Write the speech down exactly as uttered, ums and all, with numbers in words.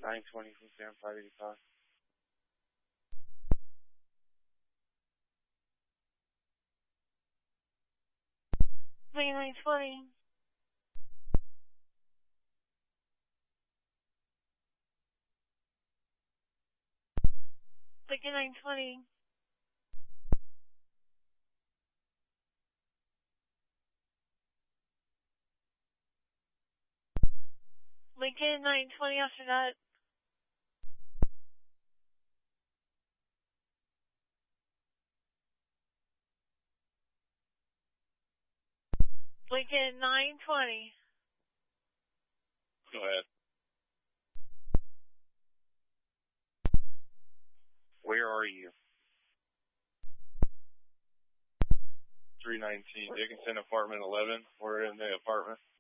nine twenty from San five eighty-five. Lincoln nine twenty. Lincoln nine twenty. Lincoln nine twenty after that. Lincoln nine twenty. Go ahead. Where are you? three nineteen, Dickinson, apartment eleven. We're in the apartment.